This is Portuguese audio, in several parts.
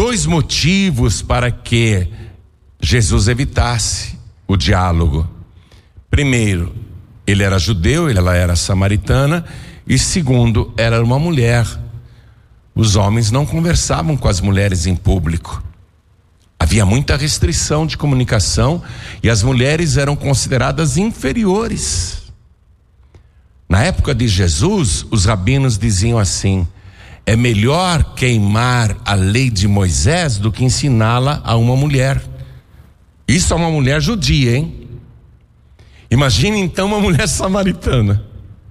dois motivos para que Jesus evitasse o diálogo. Primeiro, ele era judeu, ela era samaritana, e segundo, ela era uma mulher. Os homens não conversavam com as mulheres em público. Havia muita restrição de comunicação e as mulheres eram consideradas inferiores. Na época de Jesus, os rabinos diziam assim: é melhor queimar a lei de Moisés do que ensiná-la a uma mulher. Isso é uma mulher judia, hein? Imagine então uma mulher samaritana.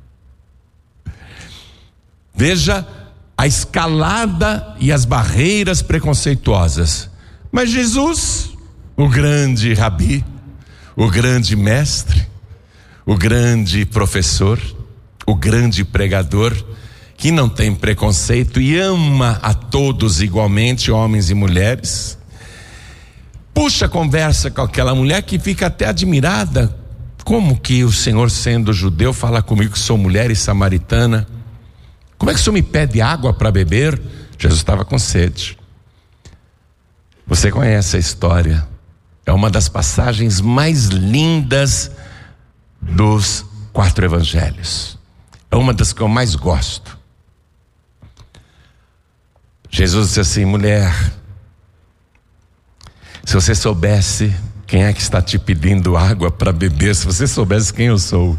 Veja a escalada e as barreiras preconceituosas. Mas Jesus, o grande rabi, o grande mestre, o grande professor, o grande pregador, que não tem preconceito e ama a todos igualmente, homens e mulheres, puxa a conversa com aquela mulher que fica até admirada. Como que o Senhor, sendo judeu, fala comigo que sou mulher e samaritana? Como é que o Senhor me pede água para beber? Jesus estava com sede. Você conhece a história. É uma das passagens mais lindas dos 4 evangelhos. É uma das que eu mais gosto. Jesus disse assim: mulher, se você soubesse quem é que está te pedindo água para beber, se você soubesse quem eu sou,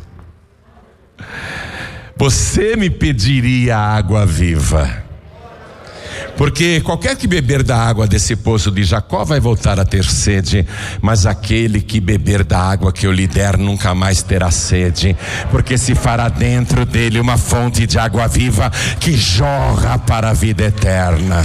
você me pediria água viva. Porque qualquer que beber da água desse poço de Jacó vai voltar a ter sede, mas aquele que beber da água que eu lhe der nunca mais terá sede, porque se fará dentro dele uma fonte de água viva que jorra para a vida eterna.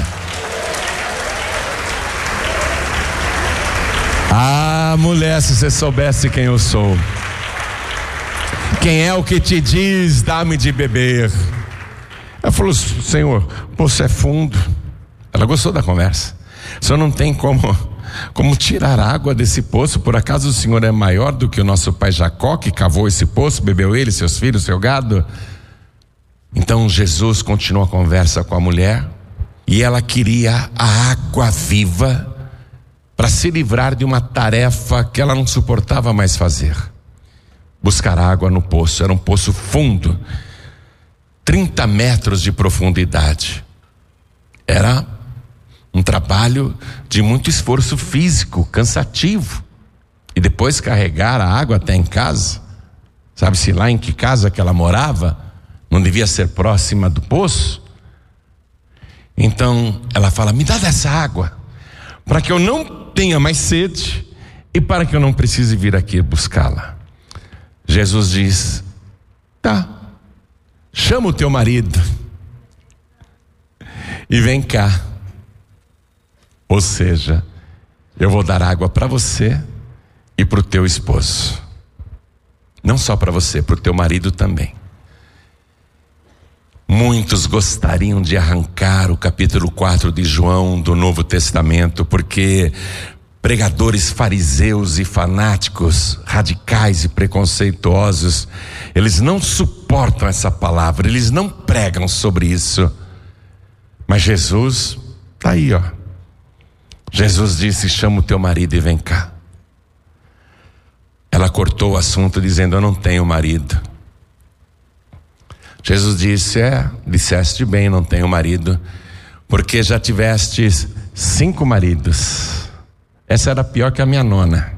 Ah, mulher, se você soubesse quem eu sou, quem é o que te diz, dá-me de beber? Ela falou: Senhor, o poço é fundo. Ela gostou da conversa. O Senhor não tem como tirar água desse poço? Por acaso o Senhor é maior do que o nosso pai Jacó, que cavou esse poço, bebeu ele, seus filhos, seu gado? Então Jesus continuou a conversa com a mulher, e ela queria a água viva para se livrar de uma tarefa que ela não suportava mais fazer: buscar água no poço. Era um poço fundo, 30 metros de profundidade. Era um trabalho de muito esforço físico, cansativo. E depois carregar a água até em casa. Sabe-se lá em que casa que ela morava? Não devia ser próxima do poço. Então ela fala: me dá dessa água, para que eu não tenha mais sede e para que eu não precise vir aqui buscá-la. Jesus diz: tá, chama o teu marido e vem cá. Ou seja, eu vou dar água para você e para o teu esposo. Não só para você, para o teu marido também. Muitos gostariam de arrancar o capítulo 4 de João do Novo Testamento, porque pregadores fariseus e fanáticos, radicais e preconceituosos, eles não suportam essa palavra, eles não pregam sobre isso. Mas Jesus está aí, ó. Jesus disse: chama o teu marido e vem cá. Ela cortou o assunto dizendo: eu não tenho marido. Jesus disse: disseste bem, não tenho marido, porque já tivestes 5 maridos. Essa era pior que a minha nona.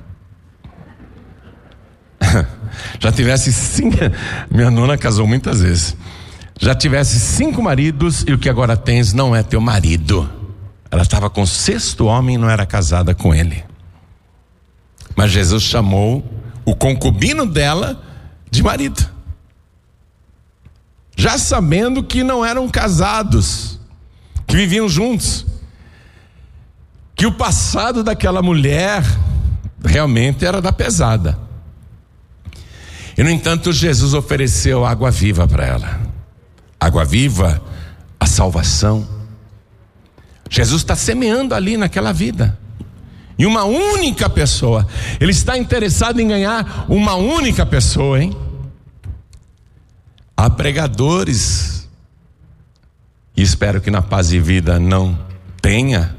Já tivesse 5, minha nona casou muitas vezes. Já tivesse 5 maridos e o que agora tens não é teu marido. Ela estava com o 6º homem e não era casada com ele. Mas Jesus chamou o concubino dela de marido, já sabendo que não eram casados, que viviam juntos, que o passado daquela mulher realmente era da pesada. E no entanto Jesus ofereceu água viva para ela. Água viva, a salvação. Jesus está semeando ali naquela vida, e uma única pessoa. Ele está interessado em ganhar uma única pessoa, hein? Há pregadores, e espero que na Paz e Vida não tenha,